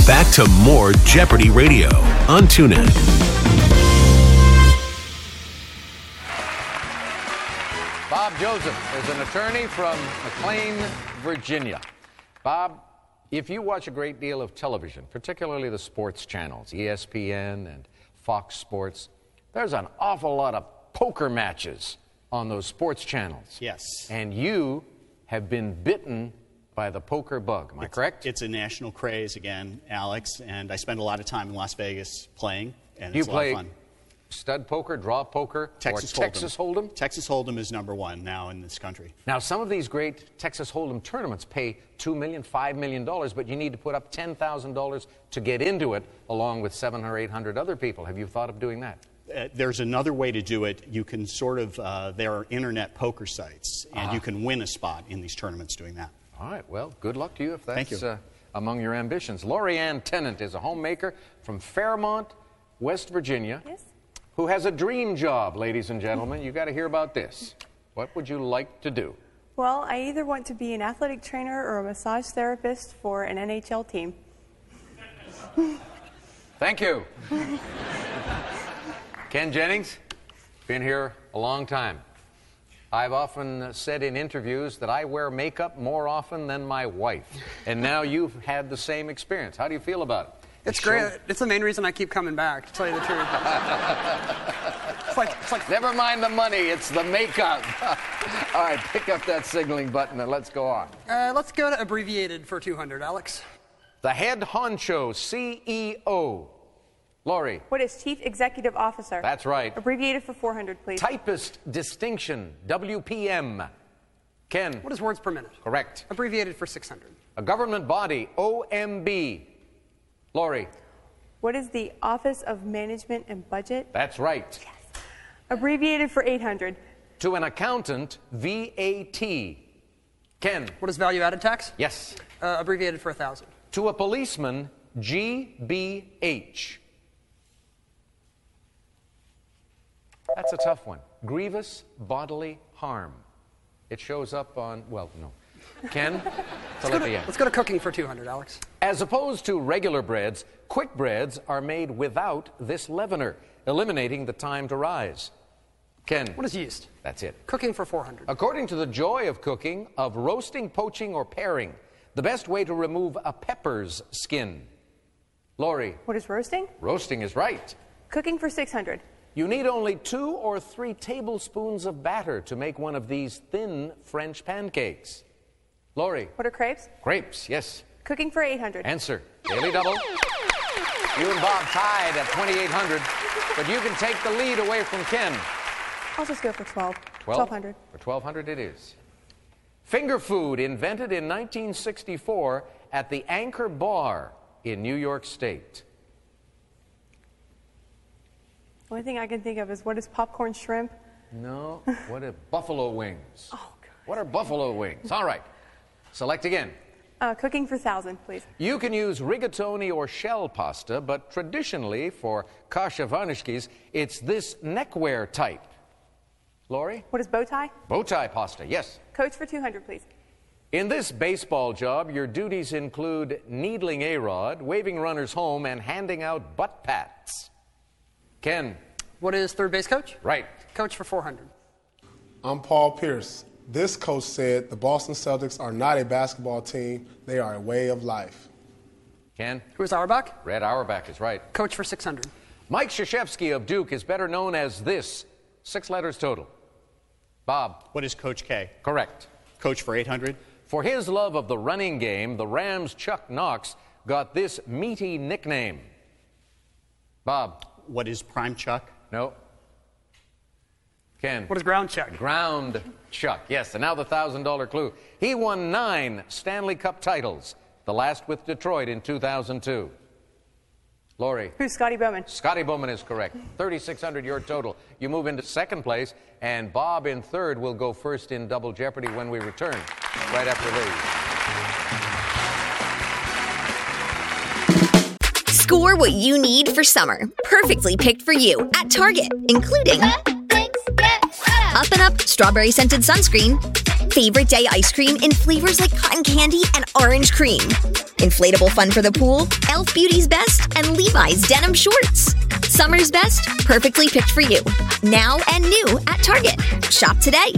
Back to more Jeopardy Radio on TuneIn. Bob Joseph is an attorney from McLean, Virginia. Bob, if you watch a great deal of television, particularly the sports channels, ESPN and Fox Sports, there's an awful lot of poker matches on those sports channels. Yes. And you have been bitten by the poker bug. Am I correct? It's a national craze again, Alex, and I spend a lot of time in Las Vegas playing, and it's a lot of fun. Stud poker, draw poker, Texas Hold'em? Texas Hold'em is #1 now in this country. Now, some of these great Texas Hold'em tournaments pay $2 million, $5 million, but you need to put up $10,000 to get into it, along with 700 or 800 other people. Have you thought of doing that? There's another way to do it. You can there are internet poker sites, and you can win a spot in these tournaments doing that. All right, well, good luck to you if that's Thank you. Among your ambitions. Lori Ann Tennant is a homemaker from Fairmont, West Virginia. Yes. Who has a dream job, ladies and gentlemen. You got to hear about this. What would you like to do? Well, I either want to be an athletic trainer or a massage therapist for an NHL team. Thank you. Ken Jennings, been here a long time. I've often said in interviews that I wear makeup more often than my wife. And now you've had the same experience. How do you feel about it? It's great. It's the main reason I keep coming back, to tell you the truth. it's like Never mind the money, it's the makeup. All right, pick up that signaling button and let's go on. let's go to abbreviated for 200, Alex. The head honcho, CEO. Lori. What is Chief Executive Officer? That's right. Abbreviated for 400, please. Typist distinction, WPM. Ken. What is words per minute? Correct. Abbreviated for 600. A government body, OMB. Lori. What is the Office of Management and Budget? That's right. Yes. Abbreviated for 800. To an accountant, VAT. Ken. What is value added tax? Yes. Abbreviated for 1,000. To a policeman, GBH. That's a tough one. Grievous bodily harm. It shows up on, well, no. Ken? Let's go to cooking for 200, Alex. As opposed to regular breads, quick breads are made without this leavener, eliminating the time to rise. Ken? What is yeast? That's it. Cooking for 400. According to the joy of cooking, of roasting, poaching, or paring, the best way to remove a pepper's skin. Lori? What is roasting? Roasting is right. Cooking for 600. You need only 2 or 3 tablespoons of batter to make one of these thin French pancakes. Lori? What are crepes? Crepes, yes. Cooking for 800. Answer. Daily double. You and Bob tied at 2,800, but you can take the lead away from Ken. I'll just go for 12. 1,200. For 1,200 it is. Finger food invented in 1964 at the Anchor Bar in New York State. The only thing I can think of is what is popcorn shrimp? No. What are buffalo wings? Oh, God. What are buffalo wings? All right. Select again. Cooking for 1,000, please. You can use rigatoni or shell pasta, but traditionally for kasha vanishkis, it's this neckwear type. Lori? What is bow tie? Bow tie pasta, yes. Coach for 200, please. In this baseball job, your duties include needling A-Rod, waving runners home, and handing out butt pats. Ken? What is third base coach? Right. Coach for 400. I'm Paul Pierce. This coach said the Boston Celtics are not a basketball team, they are a way of life. Ken? Who is Auerbach? Red Auerbach is right. Coach for 600. Mike Krzyzewski of Duke is better known as this. 6 letters total. Bob? What is Coach K? Correct. Coach for 800. For his love of the running game, the Rams' Chuck Knox got this meaty nickname. Bob? What is Prime Chuck? No. Ken? What is ground chuck? Ground Chuck, yes. And now the $1,000 clue. He won 9 Stanley Cup titles, the last with Detroit in 2002. Lori? Who's Scotty Bowman? Scotty Bowman is correct. 3,600 your total. You move into second place, and Bob in third will go first in Double Jeopardy when we return, right after these. Score what you need for summer. Perfectly picked for you at Target, including Up & Up Strawberry Scented Sunscreen. Favorite Day ice cream in flavors like cotton candy and orange cream. Inflatable fun for the pool, Elf Beauty's Best, and Levi's Denim Shorts. Summer's best, perfectly picked for you. Now and new at Target. Shop today.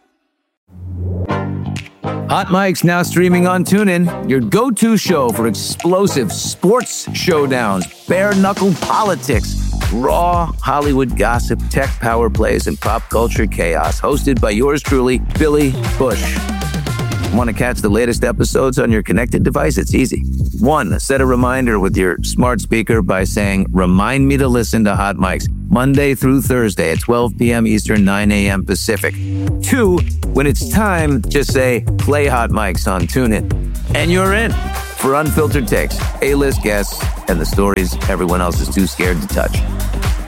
Hot Mic's now streaming on TuneIn, your go-to show for explosive sports showdowns, bare-knuckle politics, raw Hollywood gossip, tech power plays, and pop culture chaos. Hosted by yours truly, Billy Bush. Want to catch the latest episodes on your connected device? It's easy. 1, set a reminder with your smart speaker by saying, "Remind me to listen to Hot Mics Monday through Thursday at 12 p.m. Eastern, 9 a.m. Pacific." 2, when it's time, just say, "Play Hot Mics" on TuneIn. And you're in for unfiltered takes, A-list guests, and the stories everyone else is too scared to touch.